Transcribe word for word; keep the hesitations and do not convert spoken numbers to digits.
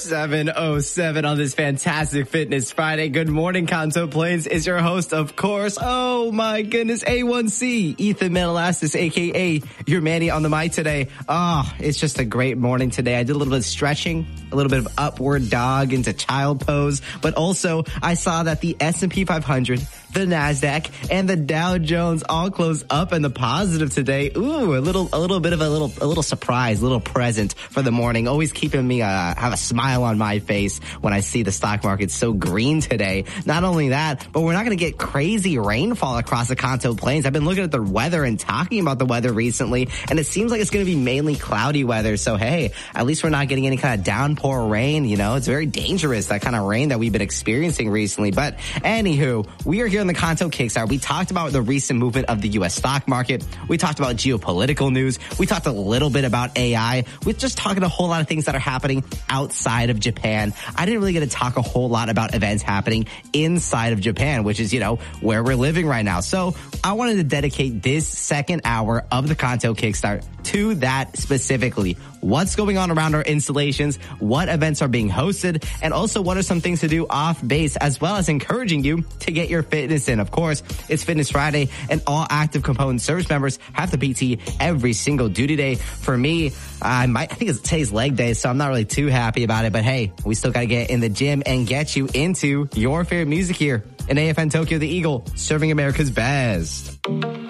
seven oh seven on this fantastic Fitness Friday. Good morning, Kanto Plains is your host, of course. Oh my goodness, A one C, Ethan Manalastis, aka your Manny on the mic today. Oh, it's just a great morning today. I did a little bit of stretching, a little bit of upward dog into child pose, but also I saw that the S and P five hundred, the NASDAQ, and the Dow Jones all closed up in the positive today. Ooh, a little, a little bit of a little, a little surprise, a little present for the morning. Always keeping me, uh, have a smile on my face when I see the stock market so green today. Not only that, but we're not going to get crazy rainfall across the Kanto Plains. I've been looking at the weather and talking about the weather recently, and it seems like it's going to be mainly cloudy weather. So hey, at least we're not getting any kind of downpour rain. You know, it's very dangerous, that kind of rain that we've been experiencing recently. But anywho, we are here in the Kanto Kickstart. We talked about the recent movement of the U S stock market. We talked about geopolitical news. We talked a little bit about A I. We're just talking a whole lot of things that are happening outside of Japan. I didn't really get to talk a whole lot about events happening inside of Japan, which is, you know, where we're living right now. So I wanted to dedicate this second hour of the Kanto Kickstart to that specifically. What's going on around our installations, what events are being hosted, and also what are some things to do off base, as well as encouraging you to get your fitness in. Of course, it's Fitness Friday, and all active component service members have the P T every single duty day. For me, I might, I think it's today's leg day, so I'm not really too happy about it, but hey, we still got to get in the gym and get you into your favorite music here in A F N Tokyo, the Eagle, serving America's best.